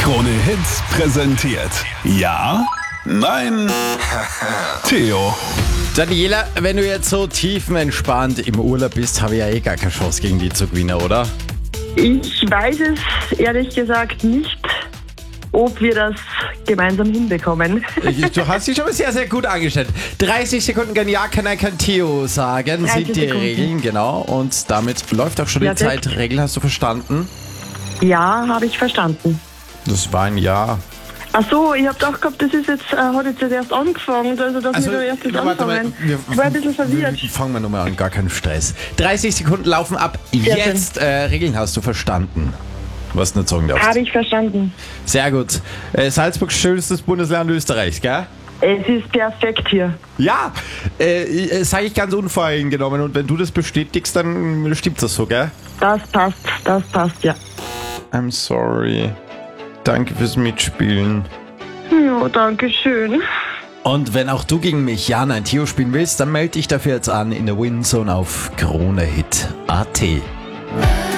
Krone Hits präsentiert. Ja? Nein? Theo. Daniela, wenn du jetzt so tiefenentspannt im Urlaub bist, habe ich ja gar keine Chance gegen die zu gewinnen, oder? Ich weiß es ehrlich gesagt nicht, ob wir das gemeinsam hinbekommen. Du hast dich schon mal sehr, sehr gut angestellt. 30 Sekunden kann Ja, kann Nein, kann Theo sagen, 30 sind die Sekunden. Regeln, genau. Und damit läuft auch schon die Perfekt. Zeit. Regeln hast du verstanden? Ja, habe ich verstanden. Das war ein Ja. Ach so, ich habe doch gehabt, das ist jetzt, hat jetzt erst angefangen, also dass wir da erst jetzt anfangen. Ich war ein bisschen verwirrt. Fangen wir nochmal an, gar keinen Stress. 30 Sekunden laufen ab. Sehr Jetzt Regeln hast du verstanden. Was du nicht sagen darfst. Habe ich verstanden. Sehr gut. Salzburg, schönstes Bundesland Österreichs, gell? Es ist perfekt hier. Ja, sage ich ganz unvoreingenommen. Und wenn du das bestätigst, dann stimmt das so, gell? Das passt, ja. I'm sorry. Danke fürs Mitspielen. Ja, danke schön. Und wenn auch du gegen mich Ja, Nein, Theo spielen willst, dann melde dich dafür jetzt an in der Winzone auf KroneHit.at.